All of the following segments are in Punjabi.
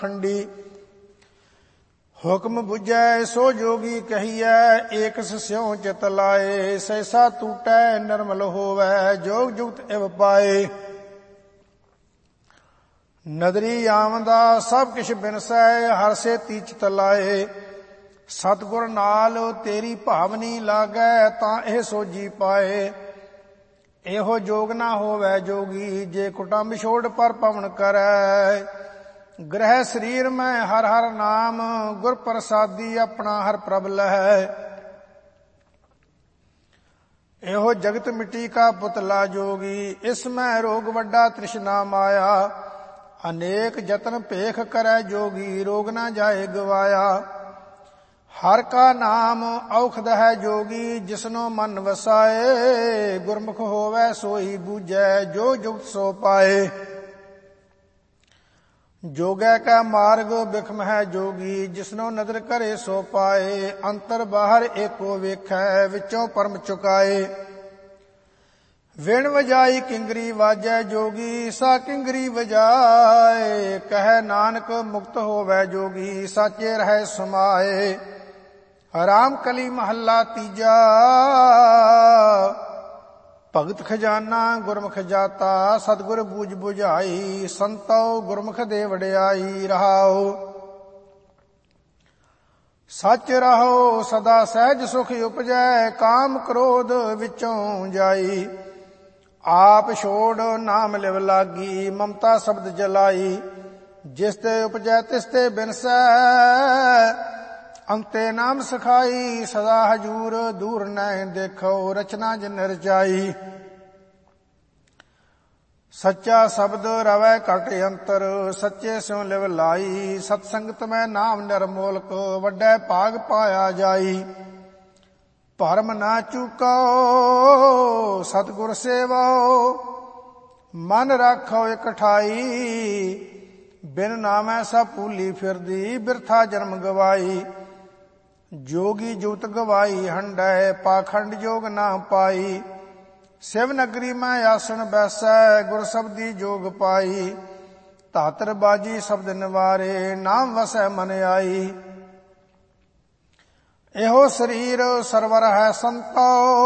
खंडी। हुक्म बुझै सो जोगी कहियै, एकस स्यों चित लाए। सहसा टूटै निर्मल होवै, जोग जुगत इव पाए। नदरी आमदा सब किश बिनसै, हर से तीचत लाए। सतगुर नाल तेरी भावनी लागै, ਤਾਂ ਇਹ ਸੋਝੀ ਪਾਏ। ਇਹੋ ਜੋਗ ਨਾ ਹੋਵੈ ਜੋਗੀ, ਜੇ ਕੁਟੰਬ ਛੋੜ ਪਰ ਪਵਨ ਕਰੈ। ਗ੍ਰਹਿ ਸਰੀਰ ਮੈਂ ਹਰ ਹਰ ਨਾਮ, ਗੁਰ ਪ੍ਰਸਾਦੀ ਆਪਣਾ ਹਰ ਪ੍ਰਭ ਲਹੈ। ਇਹੋ ਜਗਤ ਮਿੱਟੀ ਕਾ ਪੁਤਲਾ ਜੋਗੀ, ਇਸ ਮੈਂ ਰੋਗ ਵੱਡਾ ਤ੍ਰਿਸ਼ਨਾ ਮਾਇਆ। ਅਨੇਕ ਜਤਨ ਭੇਖ ਕਰੈ ਜੋਗੀ, ਰੋਗ ਨਾ ਜਾਏ ਗਵਾਇਆ। ਹਰ ਕਾ ਨਾਮ ਔਖਦ ਹੈ ਜੋਗੀ, ਜਿਸਨੋ ਮਨ ਵਸਾਏ। ਗੁਰਮੁਖ ਹੋਵੈ ਸੋਈ ਬੂਝੈ, ਜੋ ਜੁਗਤ ਸੋ ਪਾਏ। ਜੋਗੈ ਕਾ ਮਾਰਗ ਬਿਖਮ ਹੈ ਜੋਗੀ, ਜਿਸਨੋ ਨਦਰ ਕਰੇ ਸੋ ਪਾਏ। ਅੰਤਰ ਬਾਹਰ ਏਕੋ ਵੇਖੈ, ਵਿੱਚੋਂ ਪਰਮ ਚੁਕਾਏ। ਵਿਣ ਵਜਾਈ ਕਿੰਗਰੀ ਵਾਜੈ ਜੋਗੀ, ਸਾ ਕਿੰਗਰੀ ਵਜਾਏ। ਕਹੈ ਨਾਨਕ ਮੁਕਤ ਹੋਵੈ ਜੋਗੀ, ਸਾਚੇ ਰਹਿ ਸਮਾਏ। ਰਾਮ ਕਲੀ ਮਹੱਲਾ ਤੀਜਾ, ਭਗਤ ਖਜ਼ਾਨਾ ਗੁਰਮੁਖ ਜਾਤਾ। ਸਤਿਗੁਰ ਬੂਝ ਬੁਝਾਈ, ਸੰਤੋ ਗੁਰਮੁਖ ਦੇ ਵਡਿਆਈ। ਰਹਾਉ ਸੱਚ ਰਹੋ ਸਦਾ ਸਹਿਜ ਸੁਖ ਉਪਜੈ, ਕਾਮ ਕ੍ਰੋਧ ਵਿੱਚੋਂ ਜਾਈ। ਆਪ ਛੋੜ ਨਾਮ ਲਿਵ ਲਾਗੀ, ਮਮਤਾ ਸ਼ਬਦ ਜਲਾਈ। ਜਿਸ ਤੇ ਉਪਜੈ ਤਿਸ ਤੇ ਬਿਨਸੈ, ਅੰਤੇ ਨਾਮ ਸਖਾਈ। ਸਦਾ ਹਜੂਰ ਦੂਰ ਨੈ ਦੇਖੋ, ਰਚਨਾ ਜਿਨ ਰਚਾਈ। ਸੱਚਾ ਸ਼ਬਦ ਰਵੈ ਘਟ ਅੰਤਰ, ਸੱਚੇ ਸਿਉ ਲਿਵ ਲਾਈ। ਸਤ ਸੰਗਤ ਮੈਂ ਨਾਮ ਨਿਰਮੋਲਕ, ਵੱਡੈ ਭਾਗ ਪਾਇਆ ਜਾਈ। ਭਰਮ ਨਾ ਚੂਕੋ ਸਤਿਗੁਰ ਸੇਵੋ, ਮਨ ਰਾਖੋ ਇਕਠਾਈ। ਬਿਨ ਨਾਮੈ ਸਭ ਭੂਲੀ ਫਿਰਦੀ, ਬਿਰਥਾ ਜਨਮ ਗਵਾਈ। ਜੋਗੀ ਜੁਗਤ ਗਵਾਈ ਹੰਡੈ, ਪਾਖੰਡ ਜੋਗ ਨਾ ਪਾਈ। ਸਿਵ ਨਗਰੀ ਮੈਂ ਆਸਣ ਬੈਸੈ, ਗੁਰ ਸਬਦੀ ਜੋਗ ਪਾਈ। ਧਾਤਰ ਬਾਜੀ ਸ਼ਬਦ ਨਿਵਾਰੇ, ਨਾਮ ਵਸੈ ਮਨ ਆਈ। ਇਹੋ ਸਰੀਰ ਸਰਵਰ ਹੈ ਸੰਤੋ,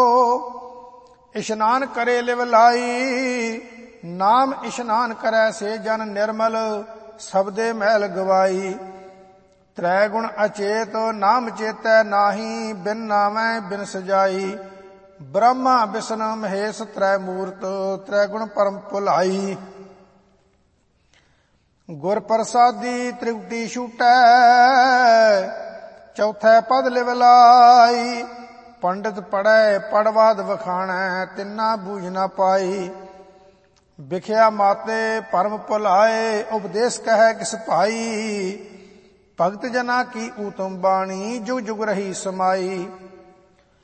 ਇਸ਼ਨਾਨ ਕਰੇ ਲਿਵ ਲਾਈ। ਨਾਮ ਇਸ਼ਨਾਨ ਕਰੈ ਸੇ ਜਨ ਨਿਰਮਲ, ਸਬਦੇ ਮੈਲ ਗਵਾਈ। ਤ੍ਰੈ ਗੁਣ ਅਚੇਤ ਨਾਮ ਚੇਤੈ ਨਾਹੀ, ਬਿਨ ਨਾਮੈ ਬਿਨ ਸਜਾਈ। ਬ੍ਰਹਮਾ ਵਿਸ਼ਨੂੰ ਮਹੇਸ਼ ਤ੍ਰੈ ਮੂਰਤ, ਤ੍ਰੈ ਗੁਣ ਪਰਮ ਭੁਲਾਈ। ਗੁਰ ਪ੍ਰਸਾਦੀ ਤ੍ਰਿਕੁਟੀ ਛੂਟੈ, ਚੌਥੈ ਪਦ ਲਿਵ ਲਾਈ। ਪੰਡਿਤ ਪੜ੍ਹੈ ਪੜਵਾਦ ਵਖਾਣੈ, ਤਿੰਨਾ ਬੂਝ ਨਾ ਪਾਈ। ਵਿਖਿਆ ਮਾਤੇ ਭਰਮ ਭੁਲਾਏ, ਉਪਦੇਸ਼ ਕਹੈ ਕਿਸ ਭਾਈ। ਭਗਤ ਜਨਾ ਕੀ ਊਤਮ ਬਾਣੀ, ਜੁਗ ਜੁਗ ਰਹੀ ਸਮਾਈ।